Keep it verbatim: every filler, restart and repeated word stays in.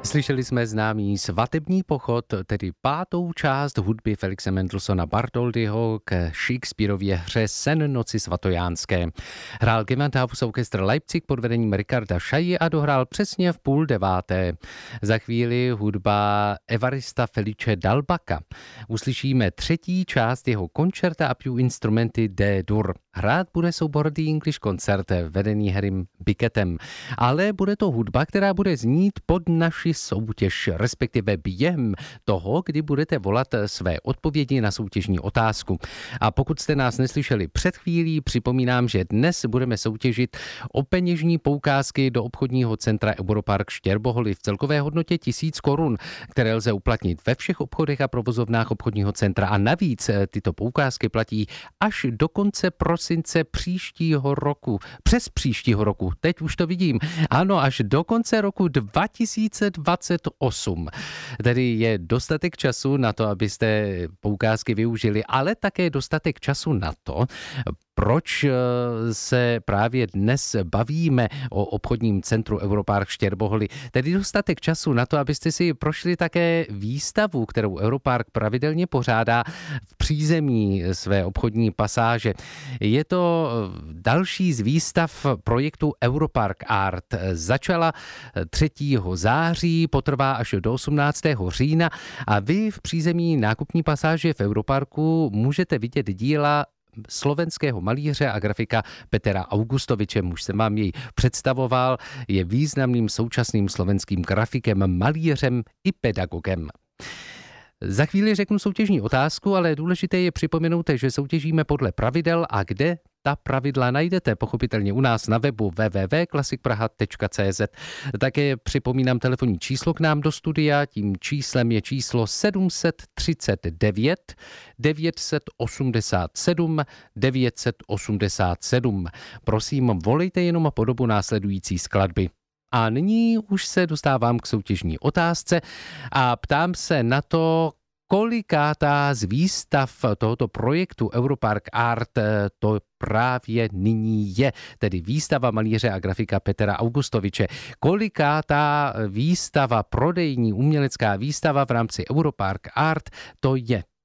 Slyšeli jsme známý svatební pochod, tedy pátou část hudby Felixe Mendelssohna Bartholdyho k Shakespearově hře Sen noci svatojánské. Hrál Gewandhaus orchestr Leipzig pod vedením Richarda Scheye a dohrál přesně v půl deváté. Za chvíli hudba Evarista Felice Dalbaka. Uslyšíme třetí část jeho Concerta a più instrumenti D-dur. Hrát bude soubor The English Concert, vedený Harrym Bickettem. Ale bude to hudba, která bude znít pod naši soutěž, respektive během toho, kdy budete volat své odpovědi na soutěžní otázku. A pokud jste nás neslyšeli před chvílí, připomínám, že dnes budeme soutěžit o peněžní poukázky do obchodního centra Europark Štěrboholy v celkové hodnotě tisíc korun, které lze uplatnit ve všech obchodech a provozovnách obchodního centra. A navíc tyto poukázky platí až do konce prosince příštího roku. Přes příštího roku, teď už to vidím. Ano, až do konce roku dva tisíce dvacet osm. Tedy je dostatek času na to, abyste poukázky využili, ale také dostatek času na to, proč se právě dnes bavíme o obchodním centru Europark Štěrboholy. Tedy dostatek času na to, abyste si prošli také výstavu, kterou Europark pravidelně pořádá v přízemí své obchodní pasáže. Je to další z výstav projektu Europark Art. Začala třetího září, potrvá až do osmnáctého října a vy v přízemí nákupní pasáže v Europarku můžete vidět díla slovenského malíře a grafika Petra Augustoviče. Už jsem vám jej představoval, je významným současným slovenským grafikem, malířem i pedagogem. Za chvíli řeknu soutěžní otázku, ale důležité je připomenout, že soutěžíme podle pravidel a kde ta pravidla najdete pochopitelně u nás na webu w w w tečka classic praha tečka c z. Také připomínám telefonní číslo k nám do studia, tím číslem je číslo sedm set třicet devět devět set osmdesát sedm devět set osmdesát sedm. Prosím, volejte jenom po dobu následující skladby. A nyní už se dostávám k soutěžní otázce a ptám se na to, kolikátá z výstav tohoto projektu Europark Art to právě nyní je, tedy výstava malíře a grafika Petra Augustoviče. Kolikátá výstava, prodejní umělecká výstava v rámci Europark Art to je?